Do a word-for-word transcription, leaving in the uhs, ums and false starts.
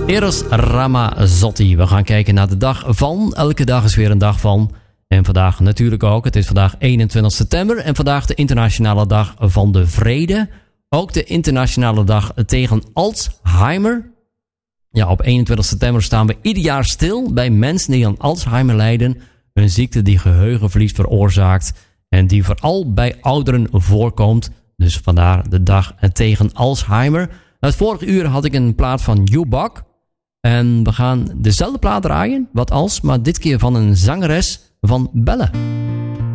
Eros Ramazzotti. We gaan kijken naar de dag van. Elke dag is weer een dag van. En vandaag natuurlijk ook. Het is vandaag eenentwintig september. En vandaag de internationale dag van de vrede. Ook de internationale dag tegen Alzheimer. Ja, op eenentwintig september staan we ieder jaar stil bij mensen die aan Alzheimer lijden. Een ziekte die geheugenverlies veroorzaakt. En die vooral bij ouderen voorkomt. Dus vandaar de dag tegen Alzheimer. Het vorige uur had ik een plaat van U-Bach. En we gaan dezelfde plaat draaien, wat als, maar dit keer van een zangeres van Belle.